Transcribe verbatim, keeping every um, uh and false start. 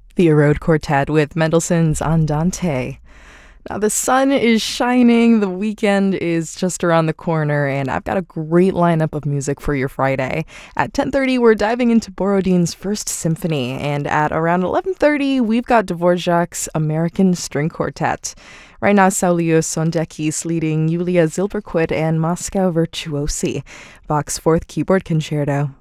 The Erode Quartet with Mendelssohn's Andante. Now, the sun is shining, the weekend is just around the corner, and I've got a great lineup of music for your Friday. At ten thirty, we're diving into Borodin's First Symphony, and at around eleven thirty, we've got Dvorak's American String Quartet. Right now, Saulius Sondekis leading Julia Zilberquit and Moscow Virtuosi, Bach's Fourth Keyboard Concerto.